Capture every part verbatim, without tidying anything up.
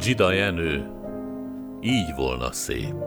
Dzsida Jenő, így volna szép.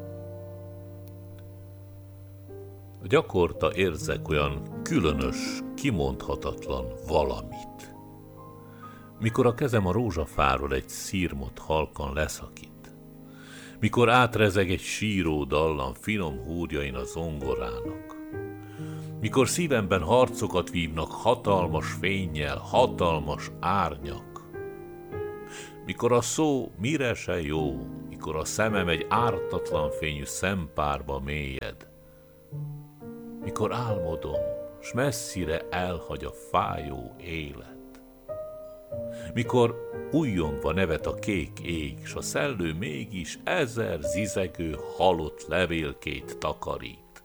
Gyakorta érzek olyan különös, kimondhatatlan valamit. Mikor a kezem a rózsafáról egy szirmot halkan leszakít, mikor átrezeg egy síró dallam finom húrjain a zongorának, mikor szívemben harcokat vívnak hatalmas fénnyel, hatalmas árnyak, mikor a szó mire se jó, mikor a szemem egy ártatlan fényű szempárba mélyed, mikor álmodom, s messzire elhagy a fájó élet, mikor újjongva nevet a kék ég, s a szellő mégis ezer zizegő halott levélkét takarít.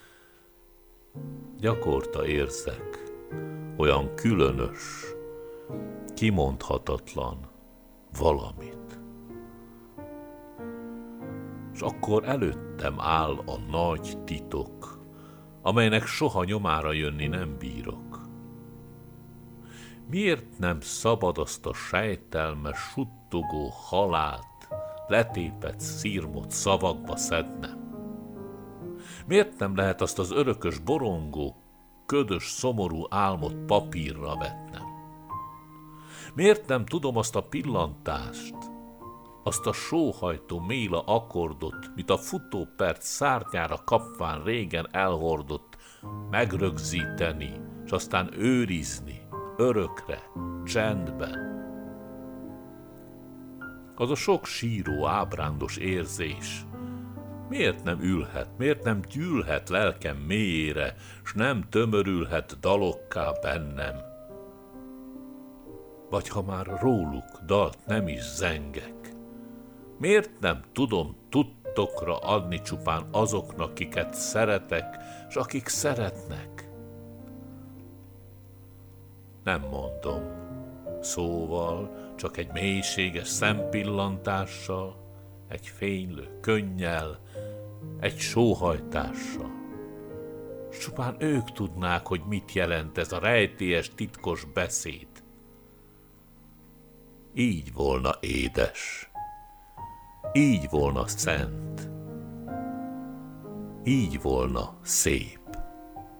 Gyakorta érzek olyan különös, kimondhatatlan valamit. És akkor előttem áll a nagy titok, amelynek soha nyomára jönni nem bírok. Miért nem szabad azt a sejtelmes, suttogó halált, letépett szirmot szavakba szednem? Miért nem lehet azt az örökös, borongó, ködös, szomorú álmot papírra vetnem? Miért nem tudom azt a pillantást, azt a sóhajtó méla akkordot, mit a futóperc szárnyára kapván régen elhordott, megrögzíteni, s aztán őrizni, örökre, csendben? Az a sok síró, ábrándos érzés miért nem ülhet, miért nem gyűlhet lelkem mélyére, s nem tömörülhet dalokká bennem? Vagy ha már róluk dalt nem is zengek, miért nem tudom tudtokra adni csupán azoknak, kiket szeretek, s akik szeretnek? Nem mondom, szóval, csak egy mélységes szempillantással, egy fénylő könnyel, egy sóhajtással. S csupán ők tudnák, hogy mit jelent ez a rejtélyes, titkos beszéd. Így volna édes, így volna szent, így volna szép.